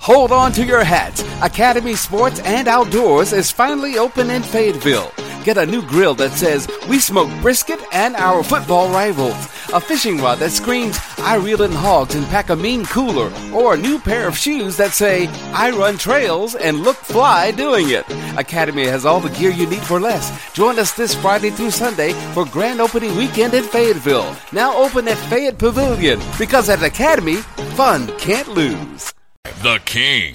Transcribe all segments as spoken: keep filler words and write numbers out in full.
Hold on to your hats. Academy Sports and Outdoors is finally open in Fayetteville. Get a new grill that says, "We smoke brisket and our football rivals." A fishing rod that screams, "I reel in hogs and pack a mean cooler." Or a new pair of shoes that say, "I run trails and look fly doing it." Academy has all the gear you need for less. Join us this Friday through Sunday for grand opening weekend in Fayetteville. Now open at Fayette Pavilion, because at Academy, fun can't lose. The King.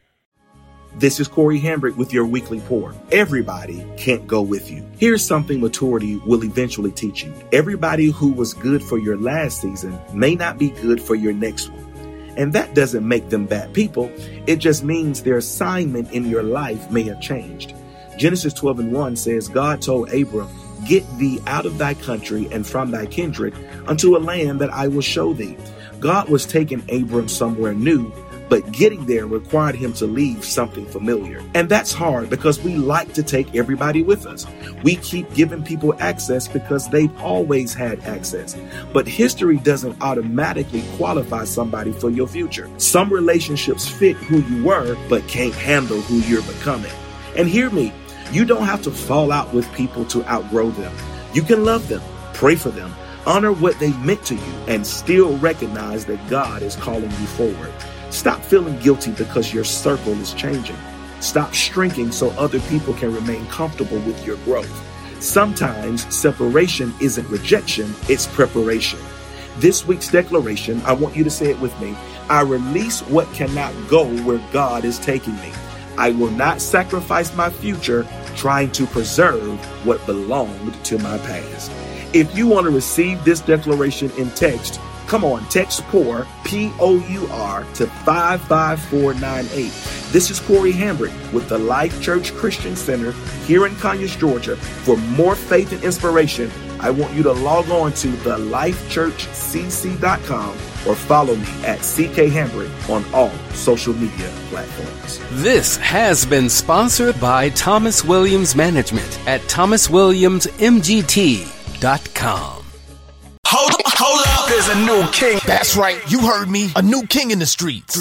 This is Corey Hambrick with your weekly pour. Everybody can't go with you. Here's something maturity will eventually teach you. Everybody who was good for your last season may not be good for your next one. And that doesn't make them bad people. It just means their assignment in your life may have changed. Genesis twelve and one says, God told Abram, "Get thee out of thy country and from thy kindred unto a land that I will show thee." God was taking Abram somewhere new, but getting there required him to leave something familiar. And that's hard because we like to take everybody with us. We keep giving people access because they've always had access. But history doesn't automatically qualify somebody for your future. Some relationships fit who you were, but can't handle who you're becoming. And hear me, you don't have to fall out with people to outgrow them. You can love them, pray for them, honor what they meant to you, and still recognize that God is calling you forward. Stop feeling guilty because your circle is changing. Stop shrinking so other people can remain comfortable with your growth. Sometimes separation isn't rejection, it's preparation. This week's declaration, I want you to say it with me. I release what cannot go where God is taking me. I will not sacrifice my future trying to preserve what belonged to my past. If you want to receive this declaration in text, come on, text POUR, P O U R, to five five four nine eight. This is Corey Hambrick with the Life Church Christian Center here in Conyers, Georgia. For more faith and inspiration, I want you to log on to the life church c c dot com or follow me at C K Hambrick on all social media platforms. This has been sponsored by Thomas Williams Management at thomas williams m g t dot com. Hold up, hold up. There's a new king. That's right. You heard me. A new king in the streets.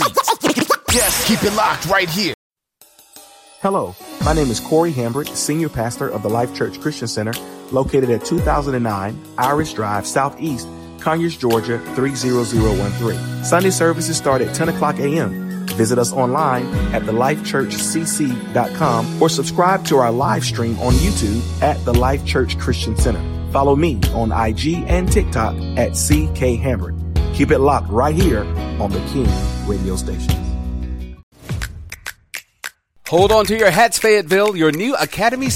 Yes, keep it locked right here. Hello, my name is Corey Hambrick, Senior Pastor of the Life Church Christian Center, located at two thousand nine Irish Drive, Southeast, Conyers, Georgia, three zero zero one three. Sunday services start at ten o'clock a.m. Visit us online at the life church c c dot com or subscribe to our live stream on YouTube at the Life Church Christian Center. Follow me on I G and TikTok at C K Hambrick. Keep it locked right here on the King Radio Station. Hold on to your hats, Fayetteville. Your new Academy